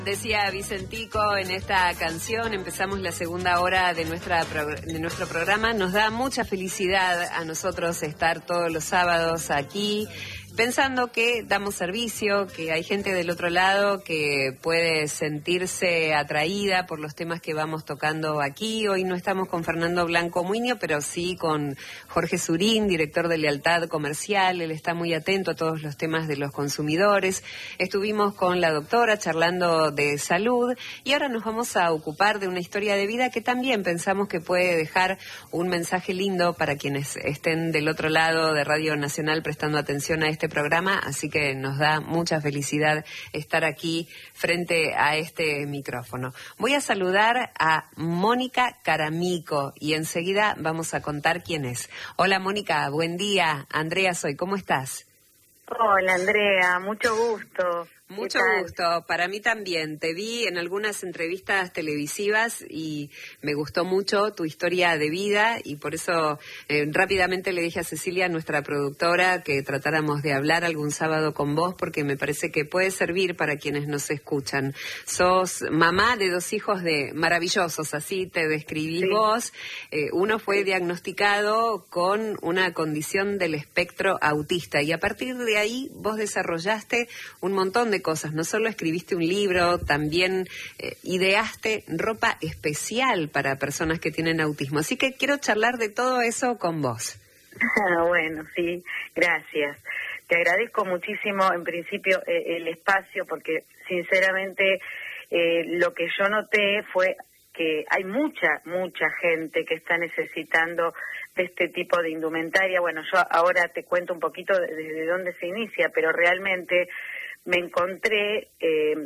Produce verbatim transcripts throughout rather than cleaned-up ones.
Decía Vicentico en esta canción, empezamos la segunda hora de nuestra de nuestro programa. Nos da mucha felicidad a nosotros estar todos los sábados aquí, pensando que damos servicio, que hay gente del otro lado que puede sentirse atraída por los temas que vamos tocando aquí. Hoy no estamos con Fernando Blanco Muñoz, pero sí con Jorge Surín, director de Lealtad Comercial. Él está muy atento a todos los temas de los consumidores. Estuvimos con la doctora charlando de salud y ahora nos vamos a ocupar de una historia de vida que también pensamos que puede dejar un mensaje lindo para quienes estén del otro lado de Radio Nacional prestando atención a este programa, así que nos da mucha felicidad estar aquí frente a este micrófono. Voy a saludar a Mónica Caramico y enseguida vamos a contar quién es. Hola Mónica, buen día. Andrea soy, ¿cómo estás? Hola Andrea, mucho gusto. Mucho gusto, para mí también. Te vi en algunas entrevistas televisivas y me gustó mucho tu historia de vida y por eso eh, rápidamente le dije a Cecilia, nuestra productora, que tratáramos de hablar algún sábado con vos porque me parece que puede servir para quienes nos escuchan. Sos mamá de dos hijos de maravillosos, así te describí sí. vos. Eh, uno fue sí. diagnosticado con una condición del espectro autista y a partir de ahí vos desarrollaste un montón de cosas, no solo escribiste un libro, también eh, ideaste ropa especial para personas que tienen autismo, así que quiero charlar de todo eso con vos. Bueno, sí, gracias. Te agradezco muchísimo en principio eh, el espacio porque sinceramente eh, lo que yo noté fue que hay mucha, mucha gente que está necesitando de este tipo de indumentaria. Bueno, yo ahora te cuento un poquito desde dónde se inicia, pero realmente me encontré, eh,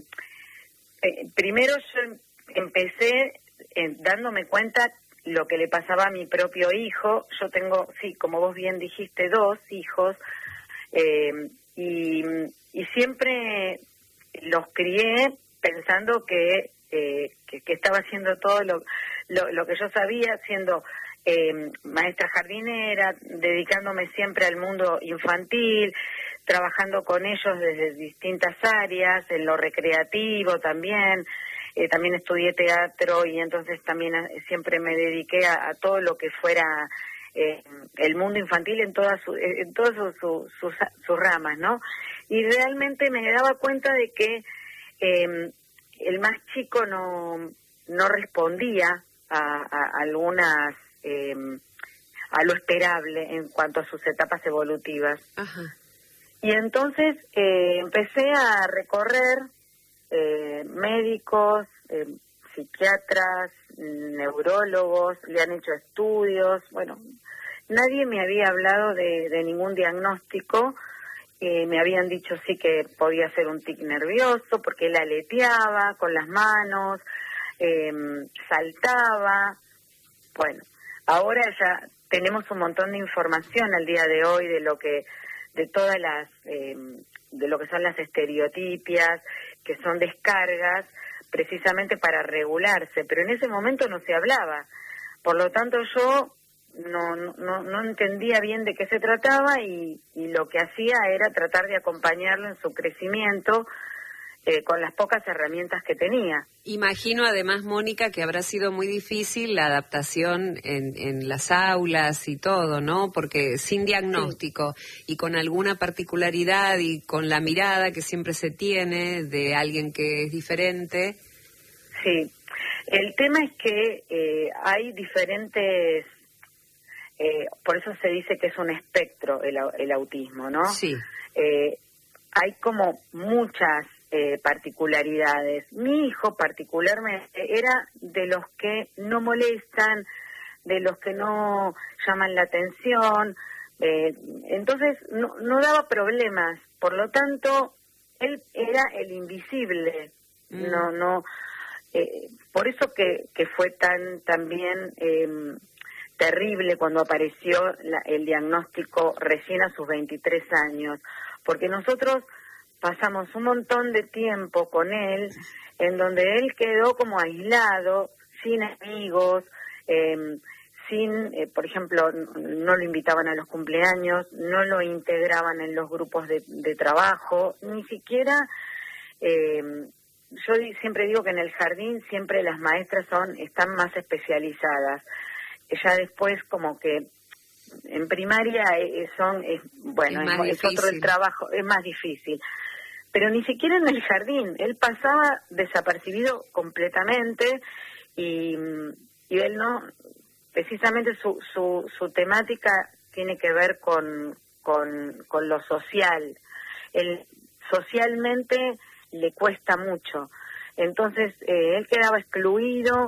eh, primero yo empecé eh, dándome cuenta lo que le pasaba a mi propio hijo. Yo tengo, sí, como vos bien dijiste, dos hijos, eh, y, y siempre los crié pensando que, eh, que, que estaba haciendo todo lo, lo, lo que yo sabía, siendo eh, maestra jardinera, dedicándome siempre al mundo infantil, trabajando con ellos desde distintas áreas, en lo recreativo también, eh, también estudié teatro y entonces también a, siempre me dediqué a, a todo lo que fuera eh, el mundo infantil en todas su, en todas su, su, sus, sus ramas, ¿no? Y realmente me daba cuenta de que eh, el más chico no, no respondía a, a algunas, eh, a lo esperable en cuanto a sus etapas evolutivas. Ajá. Y entonces eh, empecé a recorrer eh, médicos, eh, psiquiatras, neurólogos, le han hecho estudios. Bueno, nadie me había hablado de, de ningún diagnóstico. Eh, me habían dicho sí que podía ser un tic nervioso porque él aleteaba con las manos, eh, saltaba. Bueno, ahora ya tenemos un montón de información al día de hoy de lo que de todas las, eh, de lo que son las estereotipias, que son descargas, precisamente para regularse, pero en ese momento no se hablaba. Por lo tanto, yo no, no, no entendía bien de qué se trataba y, y lo que hacía era tratar de acompañarlo en su crecimiento eh, con las pocas herramientas que tenía. Imagino además, Mónica, que habrá sido muy difícil la adaptación en, en las aulas y todo, ¿no? Porque sin diagnóstico sí. y con alguna particularidad y con la mirada que siempre se tiene de alguien que es diferente. Sí, el tema es que eh, hay diferentes, eh, por eso se dice que es un espectro el, el autismo, ¿no? Sí. Eh, hay como muchas Eh, particularidades. Mi hijo particularmente era de los que no molestan, de los que no llaman la atención, eh, entonces no, no daba problemas, por lo tanto él era el invisible, mm. no, no, eh, por eso que, que fue tan también eh, terrible cuando apareció la, el diagnóstico recién a sus veintitrés años, porque nosotros pasamos un montón de tiempo con él, en donde él quedó como aislado, sin amigos, eh, sin, eh, por ejemplo, no lo invitaban a los cumpleaños, no lo integraban en los grupos de, de trabajo, ni siquiera eh, yo siempre digo que en el jardín siempre las maestras son están más especializadas. Ya después como que en primaria son, es, bueno, es, es otro el trabajo, es más difícil. Pero ni siquiera en el jardín, él pasaba desapercibido completamente y, y él no, precisamente su, su, su temática tiene que ver con, con, con lo social. Él socialmente le cuesta mucho. Entonces, eh, él quedaba excluido,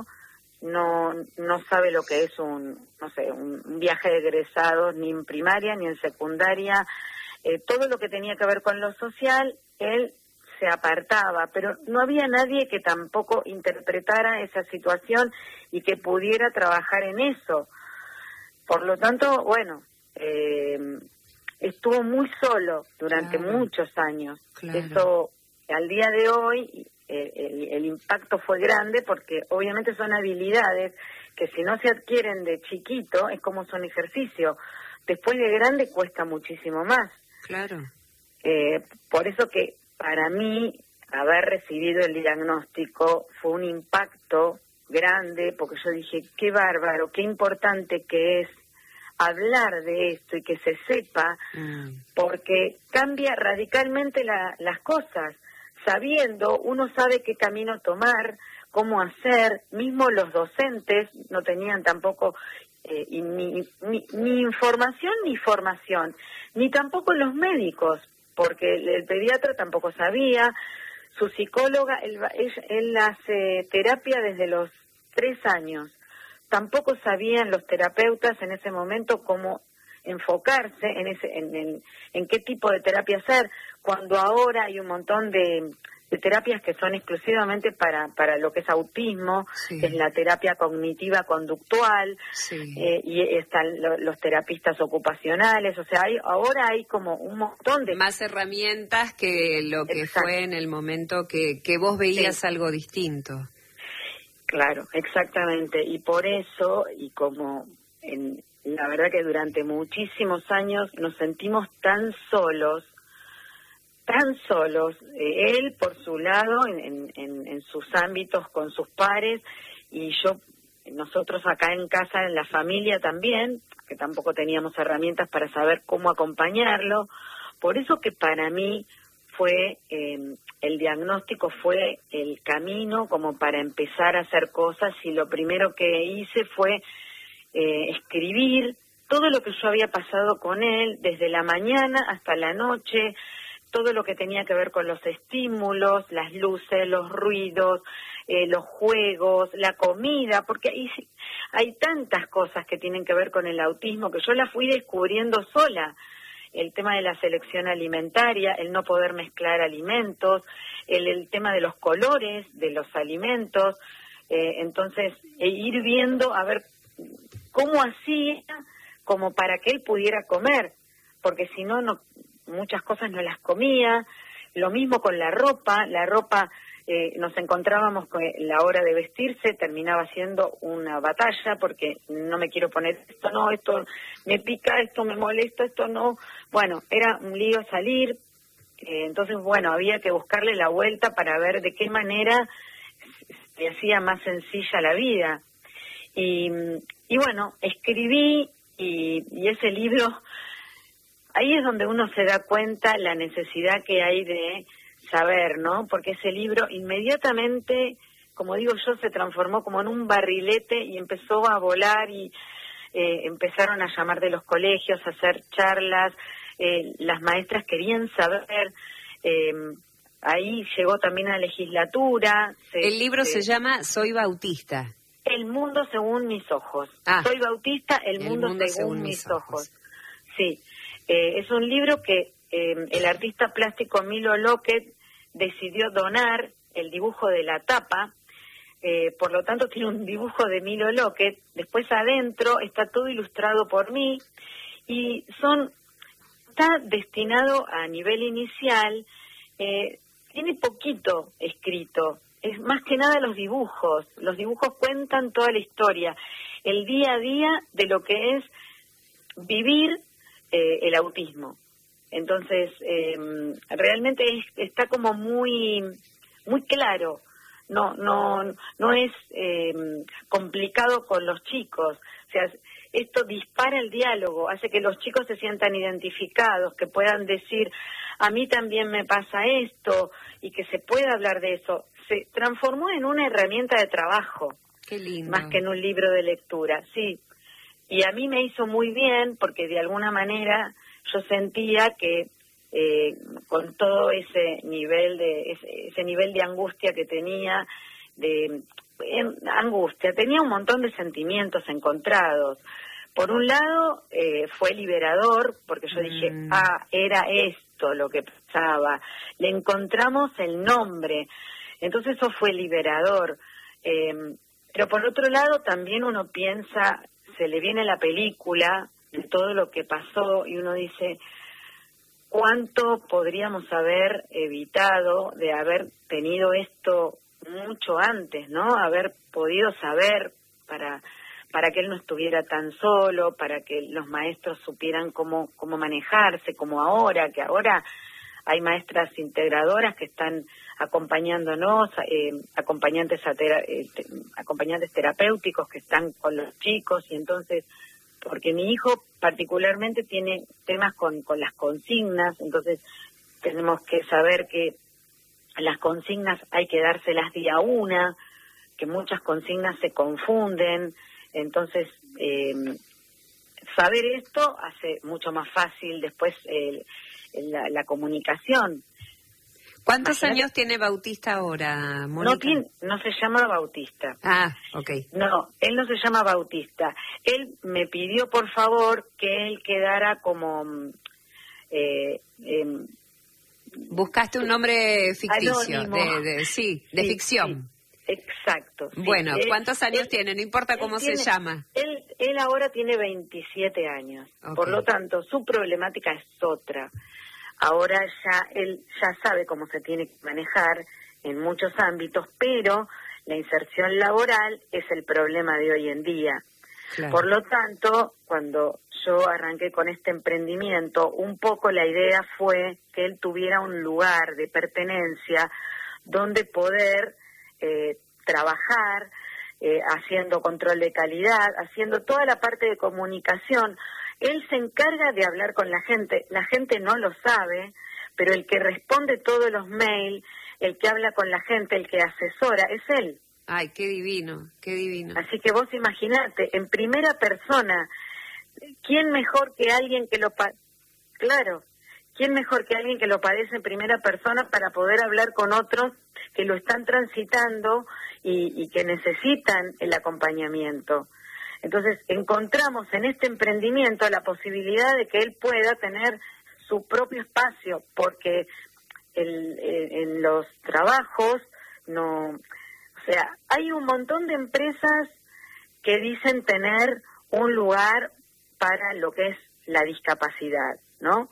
no no sabe lo que es un, no sé, un viaje de egresados, ni en primaria ni en secundaria. Eh, todo lo que tenía que ver con lo social, él se apartaba, pero no había nadie que tampoco interpretara esa situación y que pudiera trabajar en eso. Por lo tanto, bueno, eh, estuvo muy solo durante claro. muchos años. Claro. Eso, al día de hoy, eh, el, el impacto fue grande porque obviamente son habilidades que si no se adquieren de chiquito, es como son ejercicio. Después de grande cuesta muchísimo más. Claro. Eh, por eso que para mí haber recibido el diagnóstico fue un impacto grande, porque yo dije, qué bárbaro, qué importante que es hablar de esto y que se sepa, mm. porque cambia radicalmente la, las cosas. Sabiendo, uno sabe qué camino tomar, cómo hacer, mismo los docentes no tenían tampoco eh, y ni, ni, ni información ni formación, ni tampoco los médicos, porque el, el pediatra tampoco sabía, su psicóloga, él, él, él hace terapia desde los tres años, tampoco sabían los terapeutas en ese momento cómo enfocarse en ese en, en, en qué tipo de terapia hacer, cuando ahora hay un montón de, de terapias que son exclusivamente para, para lo que es autismo, sí. que es la terapia cognitiva conductual, sí. eh, y están lo, los terapistas ocupacionales, o sea, hay ahora hay como un montón de... Más herramientas que lo que Exacto. fue en el momento que, que vos veías sí. algo distinto. Claro, exactamente, y por eso, y como en, la verdad que durante muchísimos años nos sentimos tan solos, tan solos, eh, él por su lado, en, en, en sus ámbitos con sus pares, y yo, nosotros acá en casa, en la familia también, que tampoco teníamos herramientas para saber cómo acompañarlo, por eso que para mí fue, eh, el diagnóstico fue el camino como para empezar a hacer cosas, y lo primero que hice fue eh, escribir todo lo que yo había pasado con él, desde la mañana hasta la noche, todo lo que tenía que ver con los estímulos, las luces, los ruidos, eh, los juegos, la comida, porque hay, hay tantas cosas que tienen que ver con el autismo que yo las fui descubriendo sola. El tema de la selección alimentaria, el no poder mezclar alimentos, el, el tema de los colores de los alimentos, eh, entonces e ir viendo a ver cómo hacía como para que él pudiera comer, porque si no, no muchas cosas no las comía. Lo mismo con la ropa, la ropa eh, nos encontrábamos con la hora de vestirse, terminaba siendo una batalla porque no me quiero poner esto, no, esto me pica, esto me molesta, esto no. Bueno, era un lío salir, eh, entonces bueno, había que buscarle la vuelta para ver de qué manera se hacía más sencilla la vida. Y, y bueno, escribí y, y ese libro, ahí es donde uno se da cuenta la necesidad que hay de saber, ¿no? Porque ese libro inmediatamente, como digo yo, se transformó como en un barrilete y empezó a volar y eh, empezaron a llamar de los colegios, a hacer charlas, eh, las maestras querían saber, eh, ahí llegó también a la legislatura. Se, El libro se, se llama Soy Bautista. El mundo según mis ojos. Ah, Soy Bautista, el, el mundo, mundo según, según mis ojos. ojos. Sí, eh, es un libro que eh, el artista plástico Milo Lockett decidió donar el dibujo de la tapa, eh, por lo tanto tiene un dibujo de Milo Lockett, después adentro está todo ilustrado por mí, y son está destinado a nivel inicial, eh, tiene poquito escrito, es más que nada los dibujos, los dibujos cuentan toda la historia, el día a día de lo que es vivir eh, el autismo. Entonces, eh, realmente es, está como muy muy claro. No, no, no es eh, complicado con los chicos. O sea, esto dispara el diálogo, hace que los chicos se sientan identificados, que puedan decir, a mí también me pasa esto, y que se pueda hablar de eso. Se transformó en una herramienta de trabajo. Qué lindo. Más que en un libro de lectura, sí. Y a mí me hizo muy bien, porque de alguna manera yo sentía que Eh, con todo ese nivel de ese, ese nivel de angustia que tenía, de eh, angustia, tenía un montón de sentimientos encontrados. Por un lado, eh, fue liberador, porque yo mm. dije, ah, era esto lo que pasaba, le encontramos el nombre, entonces eso fue liberador. Eh, pero por otro lado, también uno piensa, se le viene la película de todo lo que pasó, y uno dice, ¿cuánto podríamos haber evitado de haber tenido esto mucho antes, ¿no? Haber podido saber para para que él no estuviera tan solo, para que los maestros supieran cómo cómo manejarse, como ahora, que ahora hay maestras integradoras que están acompañándonos, eh, acompañantes a tera, eh, te, acompañantes terapéuticos que están con los chicos, y entonces, porque mi hijo particularmente tiene temas con, con las consignas, entonces tenemos que saber que las consignas hay que dárselas día una, que muchas consignas se confunden, entonces eh, saber esto hace mucho más fácil después eh, la, la comunicación. ¿Cuántos Imagínate, años tiene Bautista ahora, Mónica? No, tiene, no se llama Bautista. Ah, ok. No, él no se llama Bautista. Él me pidió, por favor, que él quedara como... Eh, eh, Buscaste un nombre ficticio, de, de, sí, de sí, ficción. Sí, exacto. Sí. Bueno, él, ¿cuántos años él, tiene? No importa cómo tiene, se llama. Él, él ahora tiene veintisiete años. Okay. Por lo tanto, su problemática es otra. Ahora ya él ya sabe cómo se tiene que manejar en muchos ámbitos, pero la inserción laboral es el problema de hoy en día. Claro. Por lo tanto, cuando yo arranqué con este emprendimiento, un poco la idea fue que él tuviera un lugar de pertenencia donde poder eh, trabajar, eh, haciendo control de calidad, haciendo toda la parte de comunicación. Él se encarga de hablar con la gente, la gente no lo sabe, pero el que responde todos los mails, el que habla con la gente, el que asesora, es él. Ay, qué divino, qué divino. Así que vos imaginate, en primera persona, ¿quién mejor que alguien que lo... Pa claro, ¿quién mejor que alguien que lo padece en primera persona para poder hablar con otros que lo están transitando y, y que necesitan el acompañamiento? Entonces, encontramos en este emprendimiento la posibilidad de que él pueda tener su propio espacio, porque el, el, en los trabajos no... O sea, hay un montón de empresas que dicen tener un lugar para lo que es la discapacidad, ¿no?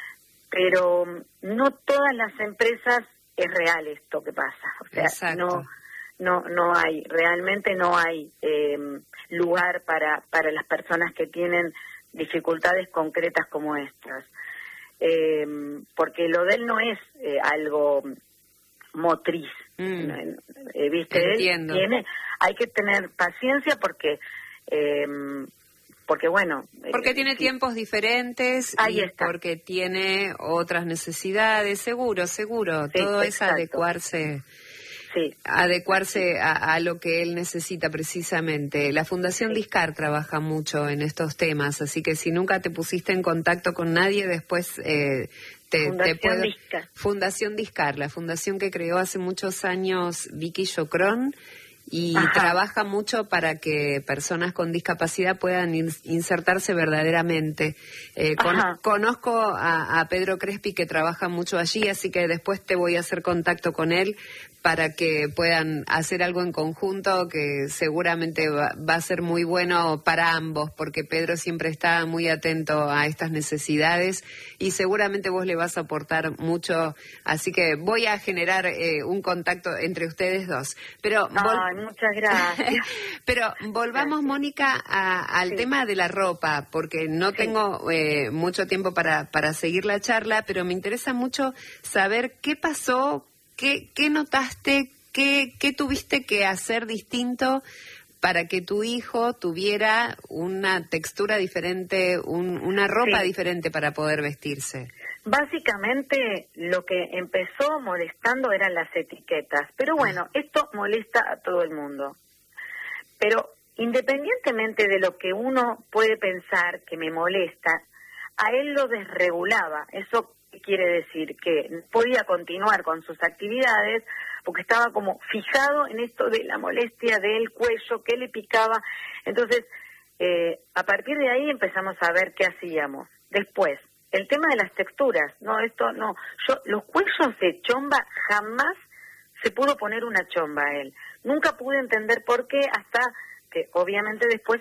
Pero no todas las empresas es real esto que pasa. O sea, Exacto. no... No, no hay, realmente no hay eh, lugar para, para las personas que tienen dificultades concretas como estas. Eh, porque lo de él no es eh, algo motriz. Mm. Eh, ¿Viste? Entiendo. Él tiene, hay que tener paciencia porque... Eh, porque bueno... Porque eh, tiene sí. tiempos diferentes Ahí y está. porque tiene otras necesidades, seguro, seguro. Sí, Todo exacto. es adecuarse... Sí. adecuarse a, a lo que él necesita precisamente. La Fundación sí. Discar trabaja mucho en estos temas, así que si nunca te pusiste en contacto con nadie, después eh, te, Fundación te puedo... Discar. Fundación Discar, la fundación que creó hace muchos años Vicky Chocrón, y Ajá. trabaja mucho para que personas con discapacidad puedan in, insertarse verdaderamente. Eh, con, conozco a, a Pedro Crespi, que trabaja mucho allí, así que después te voy a hacer contacto con él para que puedan hacer algo en conjunto que seguramente va, va a ser muy bueno para ambos, porque Pedro siempre está muy atento a estas necesidades y seguramente vos le vas a aportar mucho, así que voy a generar eh, un contacto entre ustedes dos. Pero Ay, muchas gracias. Pero volvamos, gracias. Mónica, a, al sí. tema de la ropa, porque no sí. tengo eh, mucho tiempo para, para seguir la charla, pero me interesa mucho saber qué pasó ¿qué, qué notaste, qué, qué tuviste que hacer distinto para que tu hijo tuviera una textura diferente, un, una ropa Sí. diferente para poder vestirse? Básicamente lo que empezó molestando eran las etiquetas, pero bueno, esto molesta a todo el mundo. Pero independientemente de lo que uno puede pensar que me molesta, a él lo desregulaba. ¿Eso qué quiere decir? Que no podía continuar con sus actividades porque estaba como fijado en esto de la molestia del cuello, que le picaba. Entonces, eh, a partir de ahí empezamos a ver qué hacíamos. Después, el tema de las texturas, no, esto no, yo, los cuellos de chomba jamás se pudo poner una chomba a él. Nunca pude entender por qué, hasta que obviamente después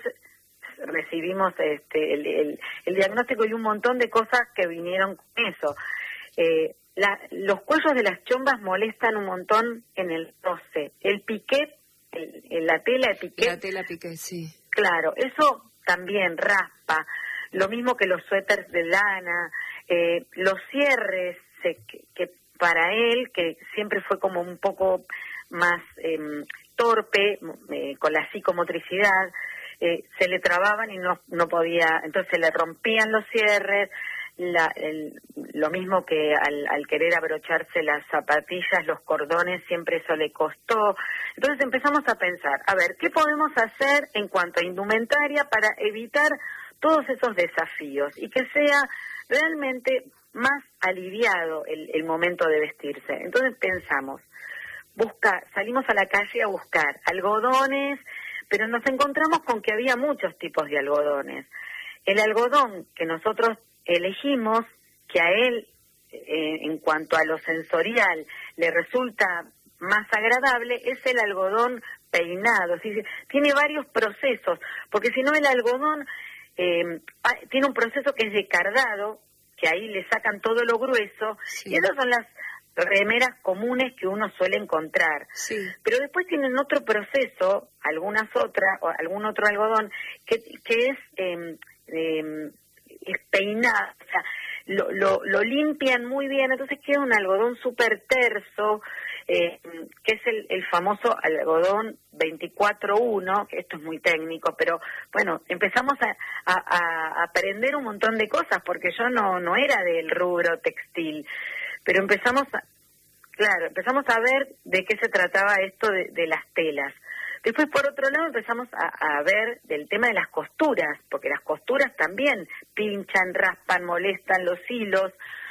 recibimos este el, el, el diagnóstico y un montón de cosas que vinieron con eso. Eh, la, los cuellos de las chombas molestan un montón en el roce. El piqué, el, el, la tela de piqué. La tela piqué, sí. Claro, eso también raspa. Lo mismo que los suéteres de lana, eh, los cierres, se, que, que para él, que siempre fue como un poco más eh, torpe, eh, con la psicomotricidad, eh, se le trababan y no, no podía, entonces se le rompían los cierres, la, el, lo mismo que al, al querer abrocharse las zapatillas, los cordones, siempre eso le costó. Entonces empezamos a pensar, a ver, ¿qué podemos hacer en cuanto a indumentaria para evitar todos esos desafíos y que sea realmente más aliviado el, el momento de vestirse? Entonces pensamos, buscar, salimos a la calle a buscar algodones, pero nos encontramos con que había muchos tipos de algodones. El algodón que nosotros elegimos, que a él, eh, en cuanto a lo sensorial, le resulta más agradable, es el algodón peinado. ¿Sí? Tiene varios procesos, porque si no el algodón eh, tiene un proceso que es de cardado, que ahí le sacan todo lo grueso, sí. Y esas son las remeras comunes que uno suele encontrar. Sí. Pero después tienen otro proceso, algunas otras, o algún otro algodón, que, que es, eh, eh, es peinado, o sea, lo, lo, lo limpian muy bien, entonces queda un algodón súper terso, eh, que es el, el famoso algodón veinticuatro uno, que esto es muy técnico, pero bueno, empezamos a, a, a aprender un montón de cosas, porque yo no, no era del rubro textil, pero empezamos a, claro, empezamos a ver de qué se trataba esto de, de las telas. Después, por otro lado, empezamos a, a ver del tema de las costuras, porque las costuras también pinchan, raspan, molestan los hilos,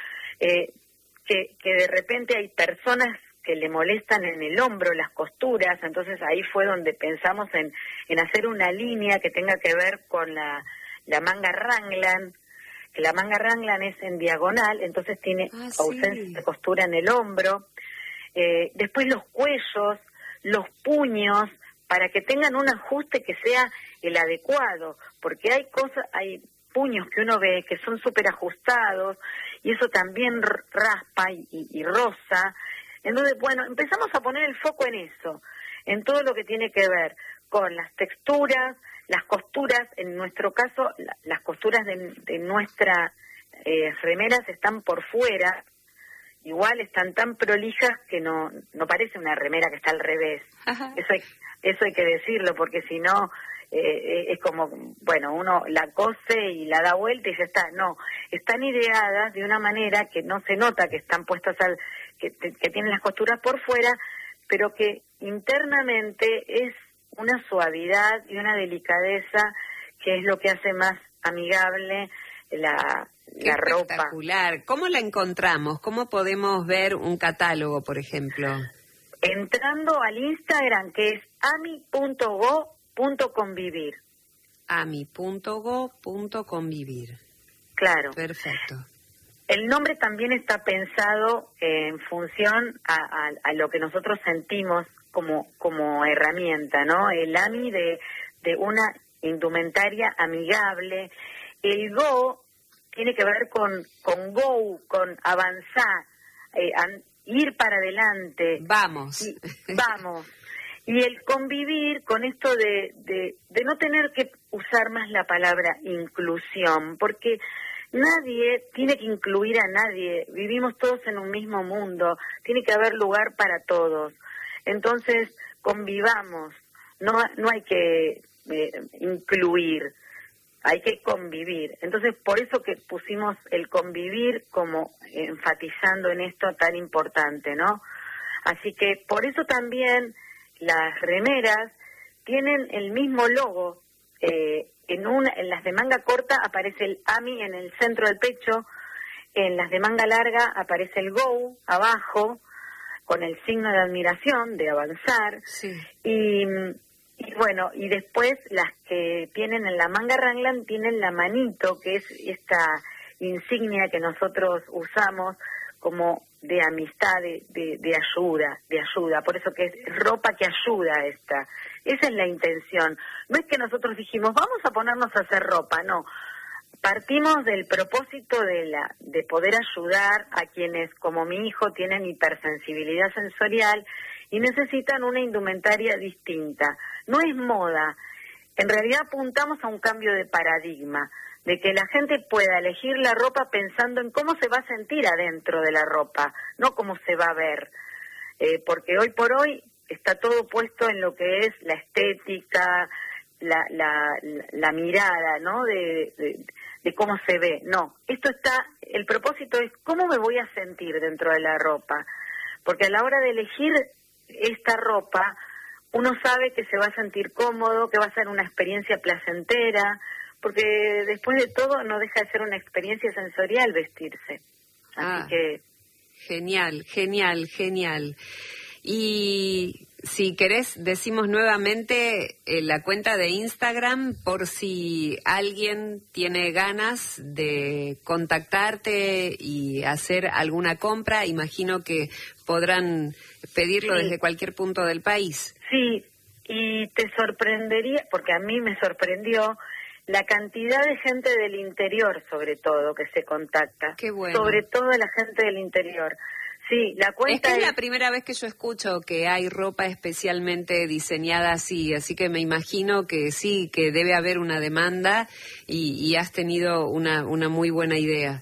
eh, que, que de repente hay personas que le molestan en el hombro las costuras, entonces ahí fue donde pensamos en, en hacer una línea que tenga que ver con la, la manga Raglan, que la manga Raglan es en diagonal, entonces tiene ah, ausencia sí. de costura en el hombro. Eh, después los cuellos, los puños, para que tengan un ajuste que sea el adecuado, porque hay cosas, hay puños que uno ve que son súper ajustados y eso también raspa y, y, y roza. Entonces, bueno, empezamos a poner el foco en eso, en todo lo que tiene que ver con las texturas, las costuras, en nuestro caso, la, las costuras de, de nuestras eh, remeras están por fuera, igual están tan prolijas que no no parece una remera que está al revés. Ajá. Eso hay, eso hay que decirlo, porque si no, eh, es como, bueno, uno la cose y la da vuelta y ya está. No, están ideadas de una manera que no se nota que están puestas al, que, que tienen las costuras por fuera, pero que internamente es una suavidad y una delicadeza que es lo que hace más amigable la, la ropa. Espectacular. ¿Cómo la encontramos? ¿Cómo podemos ver un catálogo, por ejemplo? Entrando al Instagram, que es ami punto go punto convivir. ami punto go punto convivir. Claro. Perfecto. El nombre también está pensado en función a, a, a lo que nosotros sentimos como como herramienta, ¿no? El AMI de, de una indumentaria amigable. El Go tiene que ver con, con go, con avanzar, eh, an, ir para adelante. Vamos. Y, vamos. Y el convivir con esto de, de, de no tener que usar más la palabra inclusión, porque nadie tiene que incluir a nadie, vivimos todos en un mismo mundo, tiene que haber lugar para todos. Entonces, convivamos, no, no hay que eh, incluir, hay que convivir. Entonces, por eso que pusimos el convivir como enfatizando en esto tan importante, ¿no? Así que por eso también las remeras tienen el mismo logo. Eh, en, una, en las de manga corta aparece el A M I en el centro del pecho, en las de manga larga aparece el Go abajo, con el signo de admiración, de avanzar. Sí. Y, y bueno, y después las que tienen en la manga raglan tienen la manito, que es esta insignia que nosotros usamos como de amistad, de, de, de ayuda, de ayuda. Por eso que es ropa que ayuda esta. Esa es la intención. No es que nosotros dijimos, vamos a ponernos a hacer ropa, no. Partimos del propósito de la de poder ayudar a quienes, como mi hijo, tienen hipersensibilidad sensorial y necesitan una indumentaria distinta. No es moda. En realidad apuntamos a un cambio de paradigma, de que la gente pueda elegir la ropa pensando en cómo se va a sentir adentro de la ropa, no cómo se va a ver. Eh, porque hoy por hoy está todo puesto en lo que es la estética, la, la, la, la mirada, ¿no? De, de, de cómo se ve. No, esto está, el propósito es cómo me voy a sentir dentro de la ropa. Porque a la hora de elegir esta ropa, uno sabe que se va a sentir cómodo, que va a ser una experiencia placentera, porque después de todo no deja de ser una experiencia sensorial vestirse. Así ah, que... Genial, genial, genial. Y si querés, decimos nuevamente eh, la cuenta de Instagram por si alguien tiene ganas de contactarte y hacer alguna compra. Imagino que podrán pedirlo sí. desde cualquier punto del país. Sí, y te sorprendería, porque a mí me sorprendió la cantidad de gente del interior, sobre todo, que se contacta. Qué bueno. Sobre todo la gente del interior. Sí, la cuenta es que es, es la primera vez que yo escucho que hay ropa especialmente diseñada así, así que me imagino que sí, que debe haber una demanda y, y has tenido una, una muy buena idea.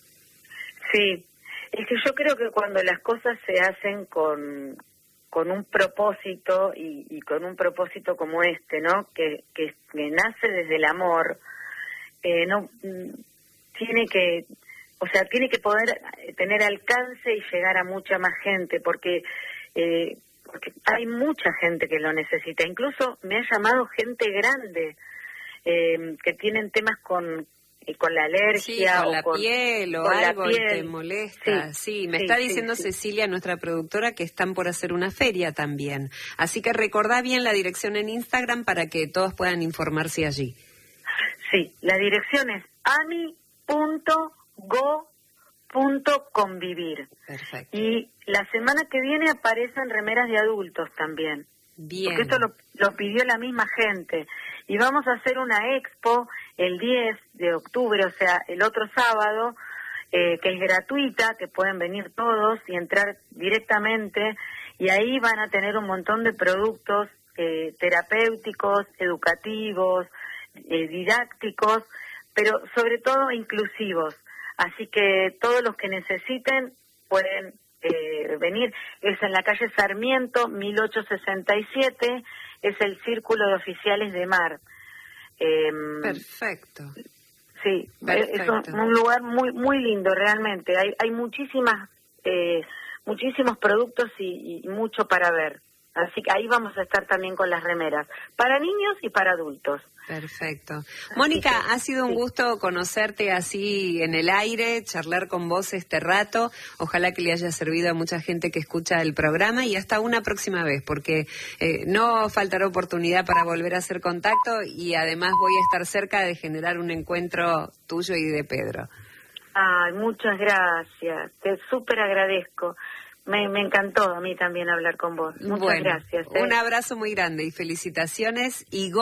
Sí, es que yo creo que cuando las cosas se hacen con, con un propósito y, y con un propósito como este, ¿no? Que, que, que nace desde el amor, eh, no tiene que... O sea, tiene que poder tener alcance y llegar a mucha más gente, porque, eh, porque hay mucha gente que lo necesita. Incluso me ha llamado gente grande eh, que tienen temas con, eh, con la alergia. Sí, con o la con, piel o con algo piel. Y te molesta. Sí, sí me sí, está sí, diciendo sí. Cecilia, nuestra productora, que están por hacer una feria también. Así que recordá bien la dirección en Instagram para que todos puedan informarse allí. Sí, la dirección es ami punto go punto convivir. Perfecto. Y la semana que viene aparecen remeras de adultos también. Bien. Porque esto lo, lo pidió la misma gente. Y vamos a hacer una expo el diez de octubre, o sea, el otro sábado, eh, que es gratuita, que pueden venir todos y entrar directamente. Y ahí van a tener un montón de productos eh, terapéuticos, educativos, eh, didácticos, pero sobre todo inclusivos. Así que todos los que necesiten pueden eh, venir. Es en la calle Sarmiento, mil ochocientos sesenta y siete, es el Círculo de Oficiales de Mar. Eh, Perfecto. Sí, Perfecto. Es un, un lugar muy muy lindo realmente. Hay hay muchísimas eh, muchísimos productos y, y mucho para ver. Así que ahí vamos a estar también con las remeras, para niños y para adultos. Perfecto. Mónica, que, ha sido un sí. gusto conocerte así en el aire, charlar con vos este rato. Ojalá que le haya servido a mucha gente que escucha el programa y hasta una próxima vez, porque eh, no faltará oportunidad para volver a hacer contacto y además voy a estar cerca de generar un encuentro tuyo y de Pedro. Ay, muchas gracias. Te súper agradezco. Me, me encantó a mí también hablar con vos. Muchas bueno, gracias. ¿eh? Un abrazo muy grande y felicitaciones y go.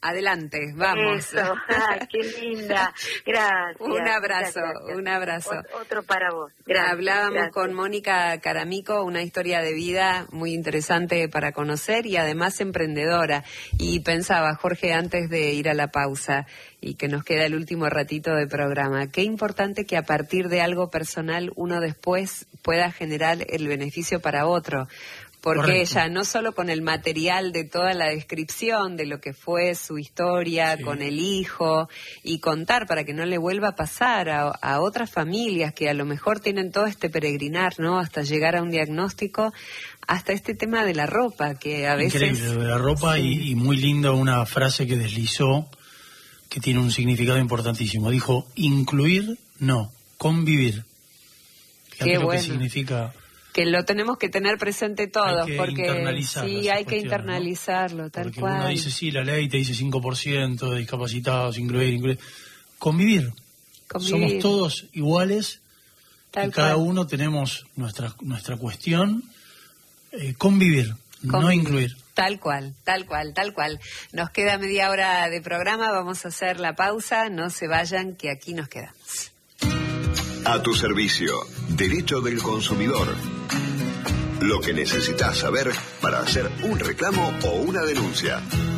Adelante, vamos. Eso, ay, qué linda. Gracias. Un abrazo, gracias. un abrazo. Ot- otro para vos. Gracias. Hablábamos gracias. con Mónica Caramico, una historia de vida muy interesante para conocer y además emprendedora. Y pensaba, Jorge, antes de ir a la pausa y que nos queda el último ratito de programa, qué importante que a partir de algo personal uno después pueda generar el beneficio para otro. Porque Correcto. ella, no solo con el material de toda la descripción de lo que fue su historia, Sí. con el hijo, y contar para que no le vuelva a pasar a, a otras familias que a lo mejor tienen todo este peregrinar, ¿no? Hasta llegar a un diagnóstico, hasta este tema de la ropa, que a veces... Increíble, lo de la ropa. Sí. y, y muy linda una frase que deslizó, que tiene un significado importantísimo. Dijo, incluir, no, convivir. Fíjate Qué lo bueno. que significa... Que lo tenemos que tener presente todos, Hay que porque internalizarlo, sí, esa hay que cuestión, internalizarlo, ¿no? tal Porque cual. uno dice, sí, la ley te dice cinco por ciento de discapacitados, incluir, incluir. Convivir. Convivir. Somos todos iguales, Tal y cada cual. uno tenemos nuestra nuestra cuestión. Eh, convivir, no Convivir. incluir. Tal cual, tal cual, tal cual. Nos queda media hora de programa, vamos a hacer la pausa, no se vayan, que aquí nos quedamos. A tu servicio, Derecho del Consumidor. Lo que necesitas saber para hacer un reclamo o una denuncia.